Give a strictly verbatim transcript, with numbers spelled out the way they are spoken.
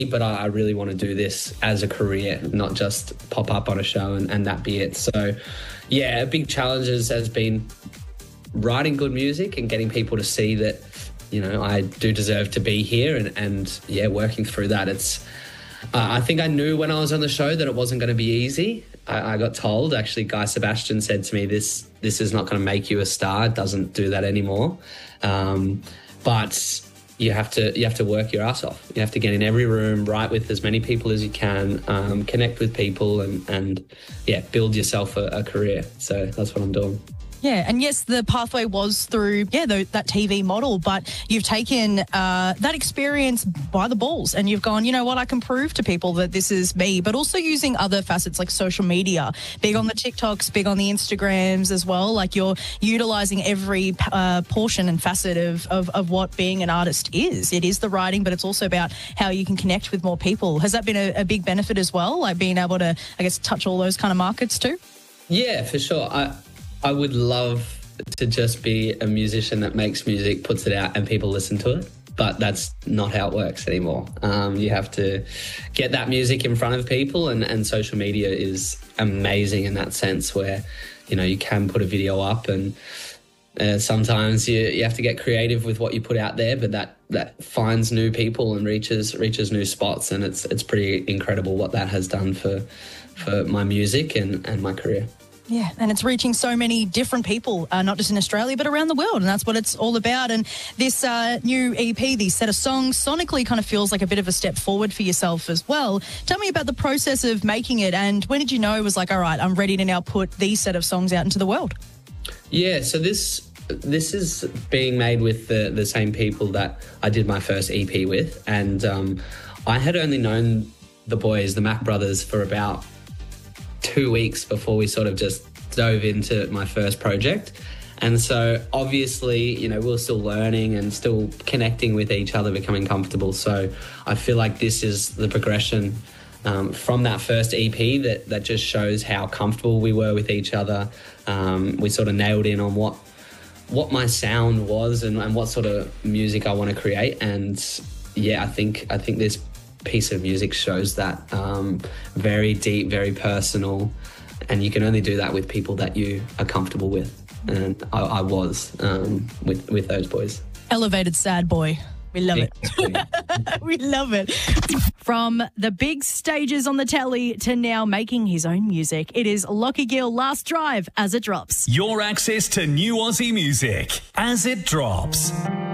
but I, I really want to do this as a career, not just pop up on a show and, and that be it. So, yeah, a big challenge has been writing good music and getting people to see that, you know, I do deserve to be here and, and yeah, working through that. It's, uh, I think I knew when I was on the show that it wasn't going to be easy. I, I got told, actually, Guy Sebastian said to me, this, this is not going to make you a star. It doesn't do that anymore. Um, but you have to you have to work your ass off. You have to get in every room, write with as many people as you can, um, connect with people and, and yeah, build yourself a, a career. So that's what I'm doing. Yeah, and yes, the pathway was through, yeah, the, that T V model, but you've taken uh, that experience by the balls and you've gone, you know what, I can prove to people that this is me, but also using other facets like social media, big on the TikToks, big on the Instagrams as well. Like you're utilising every uh, portion and facet of, of, of what being an artist is. It is the writing, but it's also about how you can connect with more people. Has that been a, a big benefit as well, like being able to, I guess, touch all those kind of markets too? Yeah, for sure. I I would love to just be a musician that makes music, puts it out and people listen to it. But that's not how it works anymore. Um, you have to get that music in front of people and, and social media is amazing in that sense where, you know, you can put a video up and uh, sometimes you, you have to get creative with what you put out there, but that, that finds new people and reaches reaches new spots. And it's it's pretty incredible what that has done for, for my music and, and my career. Yeah, and it's reaching so many different people, uh, not just in Australia, but around the world, and that's what it's all about. And this uh, new E P, these set of songs, sonically kind of feels like a bit of a step forward for yourself as well. Tell me about the process of making it, and when did you know it was like, all right, I'm ready to now put these set of songs out into the world? Yeah, so this this is being made with the, the same people that I did my first E P with, and um, I had only known the boys, the Mac Brothers, for about two weeks before we sort of just dove into my first project. And so obviously, you know, we we're still learning and still connecting with each other, becoming comfortable. So I feel like this is the progression um, from that first E P that, that just shows how comfortable we were with each other. Um, we sort of nailed in on what what my sound was and, and what sort of music I want to create. And yeah, I think I think this piece of music shows that um, very deep, very personal, and you can only do that with people that you are comfortable with. And I, I was um, with with those boys. Elevated sad boy. We love it. We love it. From the big stages on the telly to now making his own music, it is Lachie Gill, Last Drive, as it drops. Your access to new Aussie music as it drops.